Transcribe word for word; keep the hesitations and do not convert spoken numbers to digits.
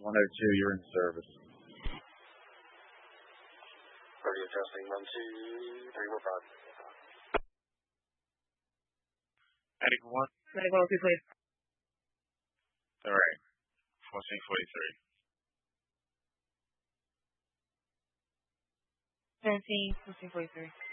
one oh two, you're in service. Radio testing, one, two, three, four, five. Medical one. Medical one, two, please. All right. fourteen forty-three. seventeen, fourteen forty-three.